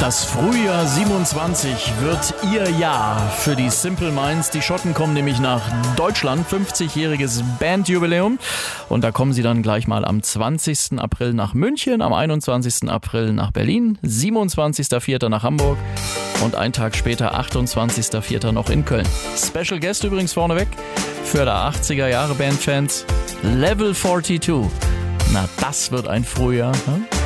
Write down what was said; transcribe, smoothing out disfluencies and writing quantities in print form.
Das Frühjahr 27 wird ihr Jahr für die Simple Minds. Die Schotten kommen nämlich nach Deutschland, 50-jähriges Bandjubiläum. Und da kommen sie dann gleich mal am 20. April nach München, am 21. April nach Berlin, 27.04. nach Hamburg und einen Tag später, 28.04. noch in Köln. Special Guest übrigens vorneweg für der 80er Jahre Bandfans, Level 42. Na, das wird ein Frühjahr. Hm?